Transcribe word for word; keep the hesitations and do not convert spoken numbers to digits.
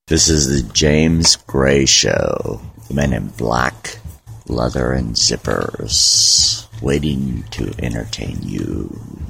This is the James Gray Show. The men in black, leather, and zippers, waiting to entertain you.